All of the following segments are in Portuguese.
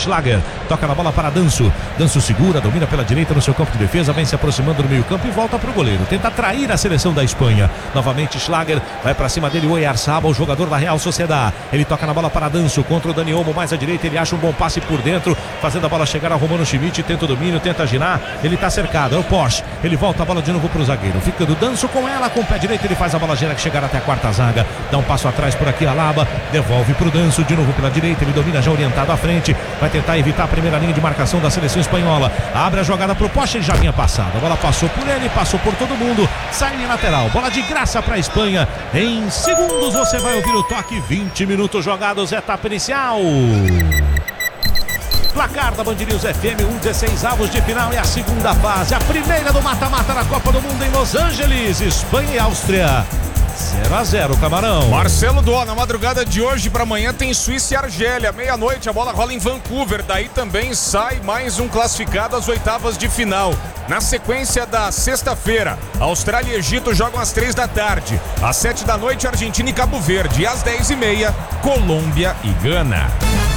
Schlager toca na bola para Danso. Danso segura, domina pela direita no seu campo de defesa, vem se aproximando do meio campo e volta para o goleiro. Tenta atrair a seleção da Espanha. Novamente Schlager, vai para cima dele o Oyarzabal, o jogador da Real Sociedad. Ele toca na bola para Danso, contra o Dani Olmo, mais à direita, ele acha um bom passe por dentro, fazendo a bola chegar ao Romano Schmidt, tenta o domínio, tenta girar, ele está cercado, é o Porsche. Ele volta a bola de novo para o zagueiro, fica do Danso com ela, com o pé direito, ele faz a bola chegar até a quarta zaga, dá um passo atrás por aqui, Alaba, devolve para o Danso, de novo pela direita, ele domina já orientado à frente, vai tentar evitar a primeira linha de marcação da seleção espanhola, abre a jogada para o Porsche, ele já vinha passado, a bola passou por ele, passou por todo mundo, sai em lateral, bola de graça para a Espanha, em segundos você vai ouvir o toque, 20 minutos jogados, etapa inicial. Placar da Band News FM, 16 avos de final e a segunda fase, a primeira do mata-mata na Copa do Mundo em Los Angeles, Espanha e Áustria. 0-0, Camarão. Marcelo Dó, na madrugada de hoje para amanhã tem Suíça e Argélia, meia-noite a bola rola em Vancouver, daí também sai mais um classificado às oitavas de final. Na sequência da sexta-feira, Austrália e Egito jogam às 3 da tarde, às 7 da noite Argentina e Cabo Verde, e às 10h30 Colômbia e Gana.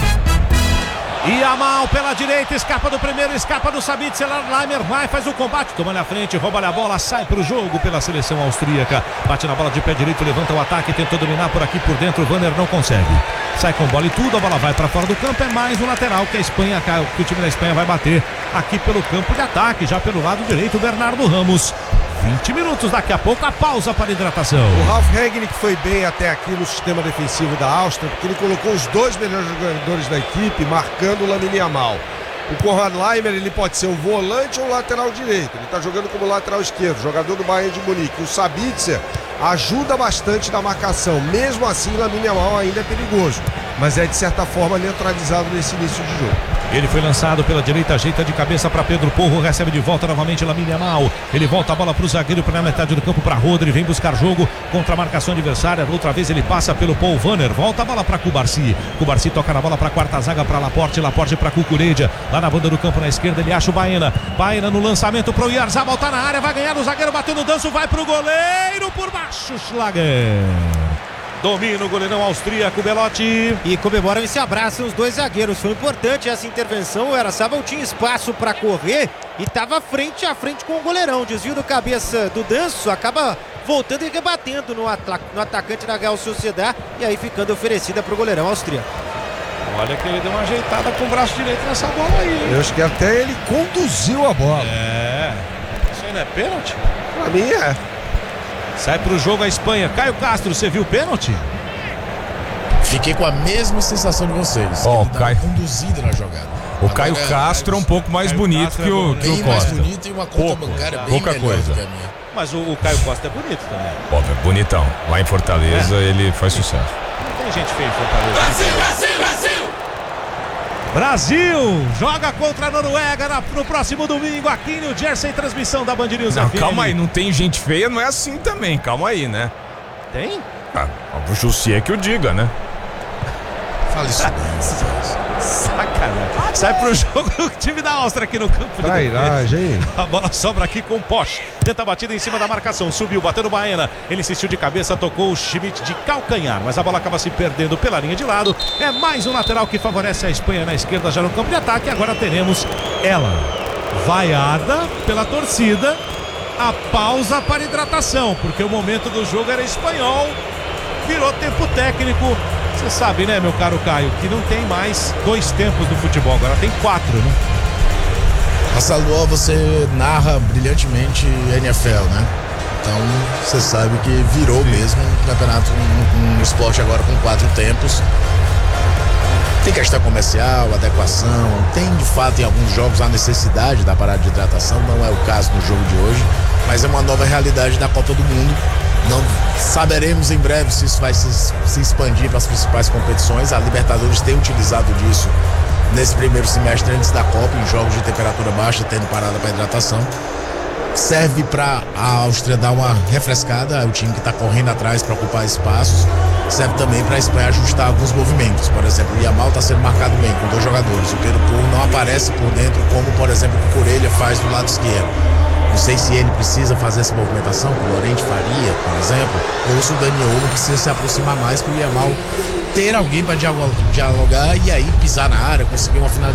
Yamal pela direita, escapa do primeiro, escapa do Sabitzer, Leimer vai, faz o combate, toma na frente, rouba a bola, sai pro jogo pela seleção austríaca, bate na bola de pé direito, levanta o ataque, tentou dominar por aqui por dentro, o Vanner não consegue, sai com bola e tudo, a bola vai para fora do campo, é mais um lateral que o time da Espanha vai bater aqui pelo campo de ataque, já pelo lado direito, o Bernardo Ramos. 20 minutos, daqui a pouco a pausa para hidratação. O Ralf Rangnick foi bem até aqui no sistema defensivo da Áustria, porque ele colocou os dois melhores jogadores da equipe, marcando o Lamine Yamal. O Konrad Laimer, ele pode ser um volante ou um lateral direito, ele está jogando como lateral esquerdo, jogador do Bayern de Munique. O Sabitzer ajuda bastante na marcação, mesmo assim Lamine Yamal ainda é perigoso, mas é de certa forma neutralizado nesse início de jogo. Ele foi lançado pela direita, ajeita de cabeça para Pedro Porro, recebe de volta novamente Lamine Yamal. Ele volta a bola para o zagueiro, para a metade do campo para Rodri, vem buscar jogo contra a marcação adversária. Outra vez ele passa pelo Paul Vanner, volta a bola para Cubarsi. Cubarsi toca na bola para a quarta zaga, para Laporte para Cucurella. Lá na banda do campo na esquerda ele acha o Baena. Baena no lançamento para o Oyarzabal, tá na área, vai ganhar o zagueiro, bateu no Danso, vai para o goleiro por baixo, Schlager. Domina o goleirão austríaco, Belotti. E comemoram e se abraçam os dois zagueiros. Foi importante essa intervenção. O Oyarzabal tinha espaço para correr e estava frente a frente com o goleirão. Desvio do cabeça do Danso, acaba voltando e rebatendo no atacante da Real Sociedad. E aí ficando oferecida para o goleirão austríaco. Olha que ele deu uma ajeitada com o braço direito nessa bola aí. Eu acho que até ele conduziu a bola. Isso aí não é pênalti? Pra mim é. Sai pro jogo a Espanha. Caio Castro, você viu o pênalti? Fiquei com a mesma sensação de vocês. Ele dá uma conduzida na jogada. O Caio Castro é um pouco mais bonito que o bem Costa. mais bonito e uma conta bancária bem pouca melhor coisa. do que a minha. Mas o Caio Costa é bonito também. Pô, é bonitão. Lá em Fortaleza ele faz sucesso. Não tem gente feia em Fortaleza. Brasil joga contra a Noruega no próximo domingo aqui em New Jersey, transmissão da Band News FM. Calma aí, não tem gente feia, não é assim também, calma aí, né? Tem? O Jussier que o diga, né? Fala isso não. Sacanagem. Sai pro jogo o time da Áustria aqui no campo. Trairagem. A bola sobra aqui com o Porsche. Tenta a batida em cima da marcação. Subiu, bateu no Baena. Ele insistiu de cabeça, tocou o Schmidt de calcanhar. Mas a bola acaba se perdendo pela linha de lado. É mais um lateral que favorece a Espanha na esquerda, já no campo de ataque. Agora teremos ela. Vaiada pela torcida. A pausa para hidratação, porque o momento do jogo era espanhol. Virou tempo técnico. Você sabe, né, meu caro Caio, que não tem mais 2 tempos do futebol, agora tem 4, né? Marcelo, você narra brilhantemente NFL, né? Então você sabe que virou mesmo um campeonato, um esporte agora com 4 tempos. Tem questão comercial, adequação, tem de fato em alguns jogos a necessidade da parada de hidratação, não é o caso no jogo de hoje, mas é uma nova realidade da Copa do Mundo. Não saberemos em breve se isso vai se expandir para as principais competições. A Libertadores tem utilizado disso nesse primeiro semestre antes da Copa, em jogos de temperatura baixa, tendo parada para hidratação. Serve para a Áustria dar uma refrescada, é o time que está correndo atrás para ocupar espaços. Serve também para a Espanha ajustar alguns movimentos. Por exemplo, o Yamal está sendo marcado bem com 2 jogadores. O Pedro Porro não aparece por dentro, como por exemplo o Cucurella faz do lado esquerdo. Não sei se ele precisa fazer essa movimentação, que o Llorente faria, por exemplo, ou se o Dani Olmo precisa se aproximar mais para o Yamal ter alguém para dialogar e aí pisar na área, conseguir uma finalização.